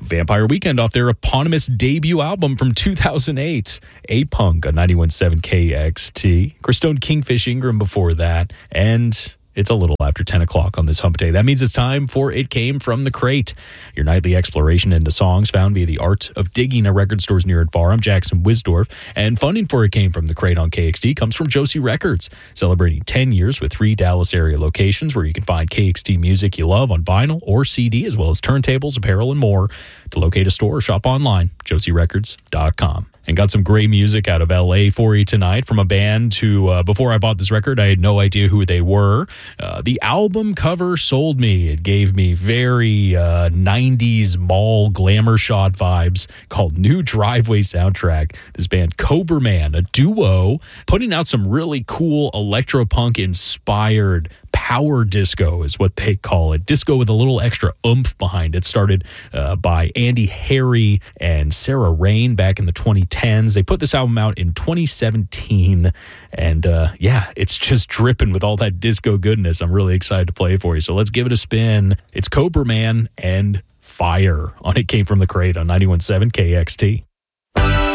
Vampire Weekend off their eponymous debut album from 2008, A-Punk on 91.7 KXT. Christone Kingfish Ingram before that, and it's a little after 10 o'clock on this hump day. That means it's time for It Came From the Crate, your nightly exploration into songs found via the art of digging at record stores near and far. I'm Jackson Wisdorf, and funding for It Came From the Crate on KXT comes from Josie Records, celebrating 10 years with 3 Dallas area locations where you can find KXT music you love on vinyl or CD, as well as turntables, apparel, and more. To locate a store or shop online, josierecords.com. And got some great music out of LA for you tonight from a band who, before I bought this record, I had no idea who they were. The album cover sold me. It gave me very 90s mall glamour shot vibes, called New Driveway Soundtrack. This band, Cobra Man, a duo, putting out some really cool electropunk-inspired power disco is what they call it. Disco with a little extra oomph behind it. Started by Andy Harry and Sarah Rain back in the 2010s. They put this album out in 2017. And it's just dripping with all that disco goodness. I'm really excited to play it for you. So let's give it a spin. It's Cobra Man and Fire on It Came From the Crate on 91.7 KXT.